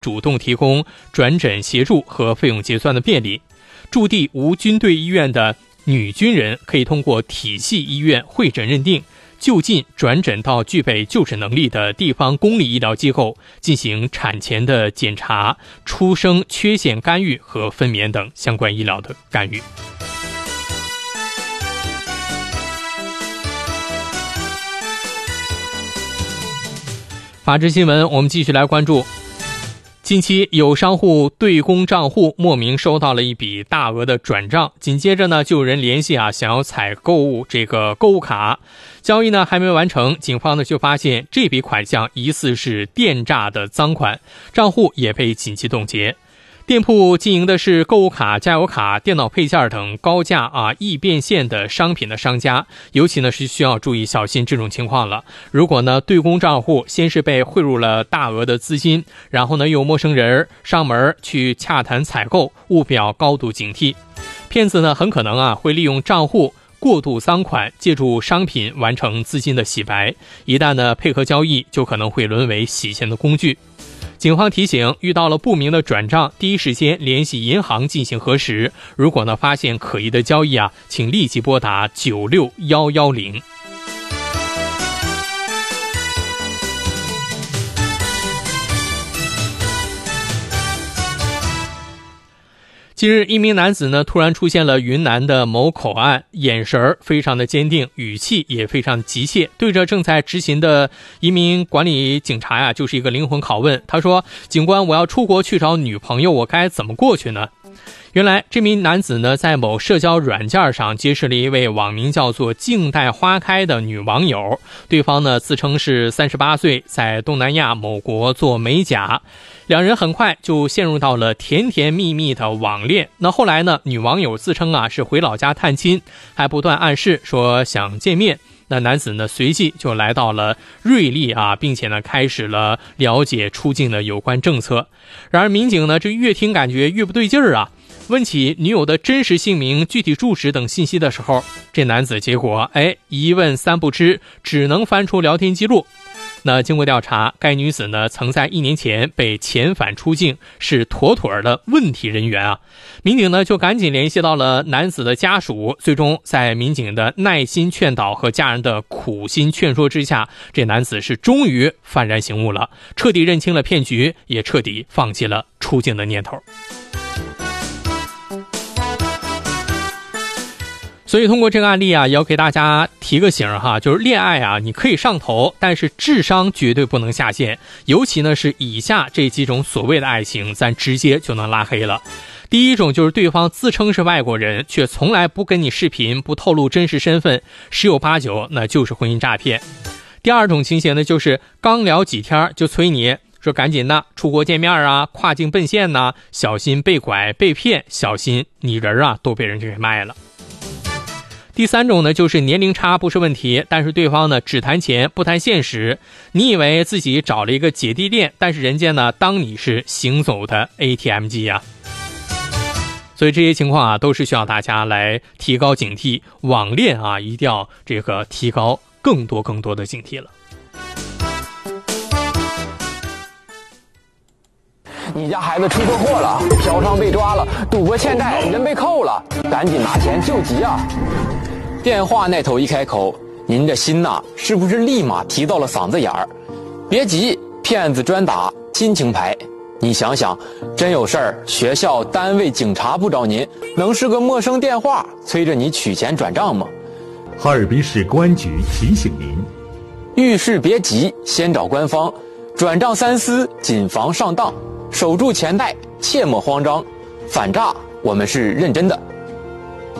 主动提供转诊协助和费用结算的便利。驻地无军队医院的女军人可以通过体系医院会诊认定，就近转诊到具备就诊能力的地方公立医疗机构进行产前的检查、出生缺陷干预和分娩等相关医疗的干预。法治新闻，我们继续来关注。近期有商户对公账户莫名收到了一笔大额的转账，紧接着呢就有人联系想要采购这个购物卡，交易呢还没完成，警方呢就发现这笔款项疑似是电诈的赃款，账户也被紧急冻结。店铺经营的是购物卡、加油卡、电脑配件等高价易变现的商品的商家，尤其呢是需要注意小心这种情况了。如果呢对公账户先是被汇入了大额的资金，然后呢有陌生人上门去洽谈采购，务必要高度警惕。骗子呢很可能会利用账户过度赃款，借助商品完成资金的洗白，一旦呢配合交易，就可能会沦为洗钱的工具。警方提醒，遇到了不明的转账，第一时间联系银行进行核实。如果呢发现可疑的交易请立即拨打96110。近日，一名男子呢突然出现了云南的某口岸，眼神非常的坚定，语气也非常急切，对着正在执勤的一名管理警察就是一个灵魂拷问。他说：“警官，我要出国去找女朋友，我该怎么过去呢？”原来这名男子呢在某社交软件上结识了一位网名叫做静待花开的女网友，对方呢自称是38岁，在东南亚某国做美甲，两人很快就陷入到了甜甜蜜蜜的网恋。那后来呢，女网友自称是回老家探亲，还不断暗示说想见面。那男子呢随即就来到了瑞丽并且呢开始了了解出境的有关政策。然而民警呢这越听感觉越不对劲儿问起女友的真实姓名、具体住址等信息的时候，这男子结果一问三不知，只能翻出聊天记录。那经过调查，该女子呢曾在1年前被遣返出境，是妥妥的问题人员民警呢就赶紧联系到了男子的家属，最终在民警的耐心劝导和家人的苦心劝说之下，这男子是终于幡然醒悟了，彻底认清了骗局，也彻底放弃了出境的念头。所以通过这个案例也要给大家提个醒就是恋爱你可以上头，但是智商绝对不能下线，尤其呢是以下这几种所谓的爱情，咱直接就能拉黑了。第一种就是对方自称是外国人，却从来不跟你视频，不透露真实身份，十有八九那就是婚姻诈骗。第二种情形呢，就是刚聊几天就催你说赶紧的出国见面跨境奔现小心被拐被骗，小心你人都被人给卖了。第三种呢，就是年龄差不是问题，但是对方呢只谈钱不谈现实，你以为自己找了一个姐弟恋，但是人家呢当你是行走的 ATM 机所以这些情况都是需要大家来提高警惕，网恋一定要这个提高更多的警惕了。 你家孩子出车祸了，嫖娼被抓了，赌博欠债，人被扣了，赶紧拿钱救急电话那头一开口，您这心是不是立马提到了嗓子眼儿？别急，骗子专打亲情牌。你想想，真有事儿，学校、单位、警察不找您，能是个陌生电话催着你取钱转账吗？ 哈尔滨市公安局提醒您： 遇事别急，先找官方，转账三思，谨防上当，守住钱袋，切莫慌张。反诈，我们是认真的。